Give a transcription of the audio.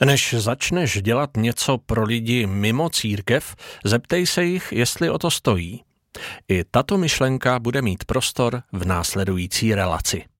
Než začneš dělat něco pro lidi mimo církev, zeptej se jich, jestli o to stojí. I tato myšlenka bude mít prostor v následující relaci.